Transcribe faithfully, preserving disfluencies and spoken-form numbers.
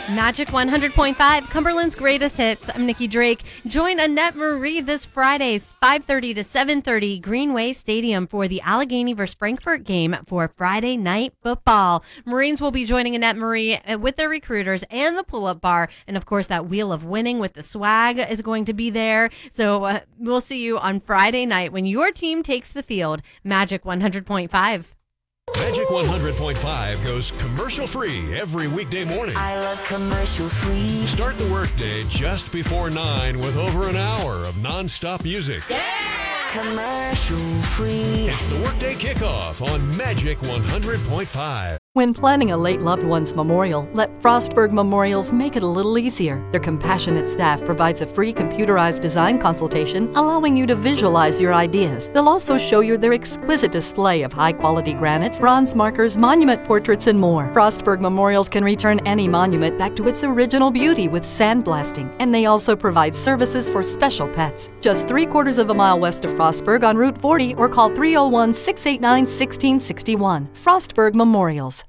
Magic one hundred point five, Cumberland's greatest hits. I'm Nikki Drake. Join Annette Marie this Friday, five thirty to seven thirty, Greenway Stadium for the Allegheny versus Frankfurt game for Friday night football. Marines will be joining Annette Marie with their recruiters and the pull-up bar. And, of course, that wheel of winning with the swag is going to be there. So uh, we'll see you on Friday night when your team takes the field. Magic one hundred point five. Magic one hundred point five goes commercial-free every weekday morning. I love commercial-free. Start the workday just before nine with over an hour of non-stop music. Yeah! Commercial-free. It's the workday kickoff on Magic one hundred point five. When planning a late loved one's memorial, let Frostburg Memorials make it a little easier. Their compassionate staff provides a free computerized design consultation, allowing you to visualize your ideas. They'll also show you their exquisite display of high-quality granites, bronze markers, monument portraits, and more. Frostburg Memorials can return any monument back to its original beauty with sandblasting, and they also provide services for special pets. Just three quarters of a mile west of Frostburg on Route forty, or call three oh one, six eight nine, one six six one. Frostburg Memorials.